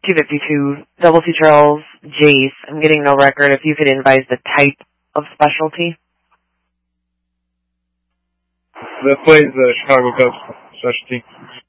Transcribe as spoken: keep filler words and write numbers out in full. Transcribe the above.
two fifty-two, Double T Charles, Jace. I'm getting no record. If you could advise the type of specialty. That plays the Chicago Cubs specialty.